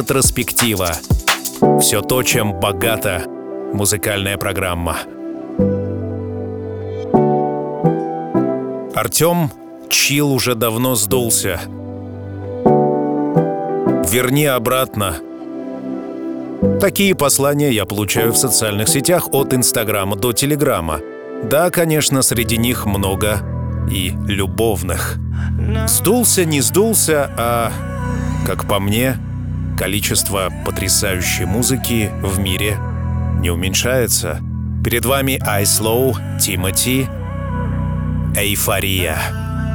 Ретроспектива. Все то, чем богата музыкальная программа. Артем, чил уже давно сдулся. Верни обратно. Такие послания я получаю в социальных сетях от Инстаграма до Телеграма. Да, конечно, среди них много и любовных. Сдулся, не сдулся, а, как по мне, количество потрясающей музыки в мире не уменьшается. Перед вами I Slow, Тимати, «Эйфория».